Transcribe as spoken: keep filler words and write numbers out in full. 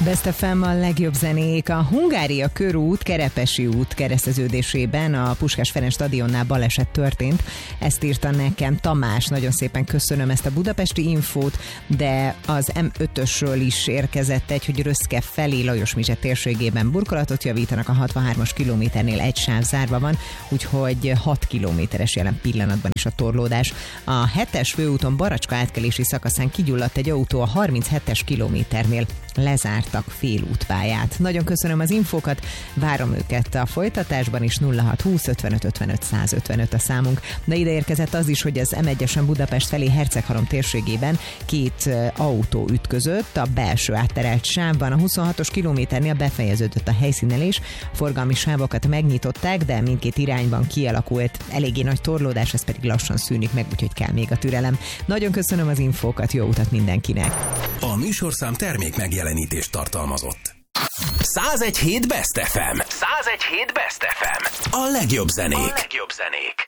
Best ef em a legjobb zenék. A Hungária körút Kerepesi út kereszteződésében a Puskás Ferenc stadionnál baleset történt. Ezt írta nekem Tamás. Nagyon szépen köszönöm ezt a budapesti infót, de az em ötösről is érkezett egy, hogy Röszke felé Lajos-Mizse térségében burkolatot javítanak, a hatvanhármas kilométernél egy sáv zárva van, úgyhogy hat kilométeres jelen pillanatban is a torlódás. A hetes főúton Baracska átkelési szakaszán kigyulladt egy autó, a harminchetes kilométernél lezártak félútpályát. Nagyon köszönöm az infókat, várom őket a folytatásban is. Nulla hat húsz ötvenöt ötvenöt száz ötvenöt a számunk. De ide érkezett az is, hogy az em egyesen Budapest felé Herceghalom térségében két autó ütközött a belső átterelt sávban. A huszonhatos kilométernél befejeződött a helyszínelés, forgalmi sávokat megnyitották, de mindkét irányban kialakult eléggé nagy torlódás, ez pedig lassan szűnik meg, úgyhogy kell még a türelem. Nagyon köszönöm az infókat, jó utat mindenkinek! A műsorszám termék megjelenítést tartalmazott. száz egy hét Best ef em. száz egy hét Best ef em. A legjobb zenék. A legjobb zenék.